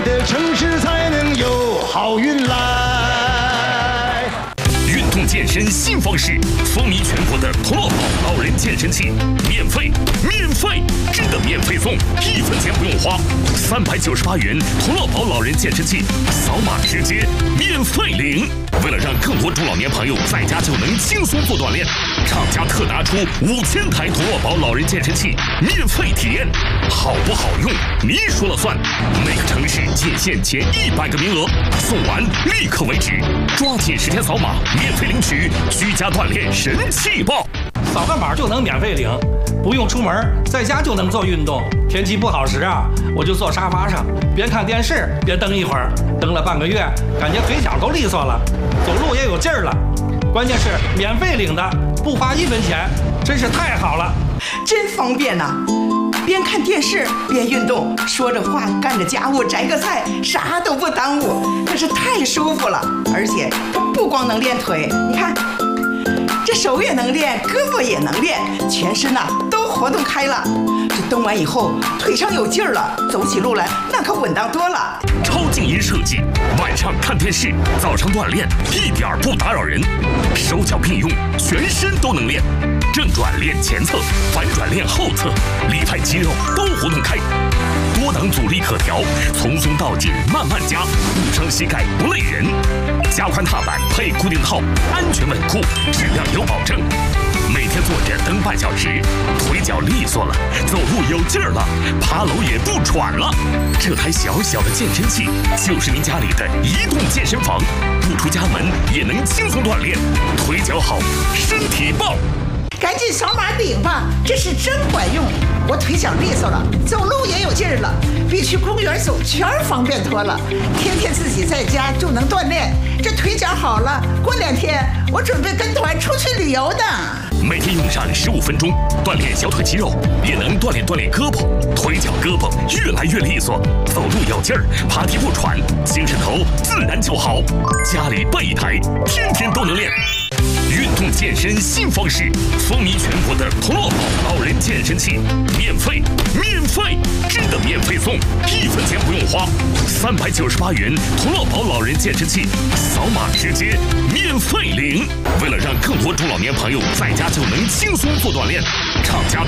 的城市才能有好运来。 运动健身新方式，风靡全国的同乐宝老人健身器，免费，真的免费送，1分钱不用花，398元同乐宝老人健身器，扫码直接免费领。为了让更多中老年朋友在家就能轻松做锻炼，厂家特拿出5000台同乐宝老人健身器免费体验，好不好用你说了算。每个城市仅限前100个名额，送完立刻为止，抓紧时间扫码免费领取居家锻炼神器包。 扫个码就能免费领，不用出门，在家就能做运动。天气不好时啊，我就坐沙发上，边看电视边蹬一会儿，蹬了半个月，感觉腿脚都利索了，走路也有劲儿了。关键是免费领的，不花1分钱，真是太好了， 真方便呐！边看电视边运动，说着话干着家务，摘个菜，啥都不耽误，可是太舒服了。而且它不光能练腿，你看。这手也能练，胳膊也能练，全身呐都活动开了。这蹬完以后，腿上有劲儿了，走起路来那可稳当多了。 超静音设计，晚上看电视，早上锻炼，一点不打扰人。手脚并用，全身都能练。正转练前侧，反转练后侧，里外肌肉都活动开。多档阻力可调，从松到紧慢慢加，不伤膝盖不累人。加宽踏板配固定套，安全稳固，质量有保证。每天坐着蹬半小时，腿脚利索了，走路有劲儿了，爬楼也不喘了。这台小小的健身器就是您家里的移动健身房，不出家门也能轻松锻炼，腿脚好，身体棒。 赶紧扫码领吧，这是真管用！我腿脚利索了，走路也有劲儿了，比去公园走圈方便多了。天天自己在家就能锻炼，这腿脚好了，过2天我准备跟团出去旅游呢。 每天用上15分钟，锻炼小腿肌肉，也能锻炼胳膊，腿脚胳膊越来越利索，走路有劲儿，爬地不喘，精神头自然就好。家里备一台，天天都能练。运动健身新方式，风靡全国的同乐宝老人健身器，免费，真的免费送，1分钱不用花，398元同乐宝老人健身器，扫码直接免费领。为了让更多中老年朋友在家就能轻松做锻炼，厂家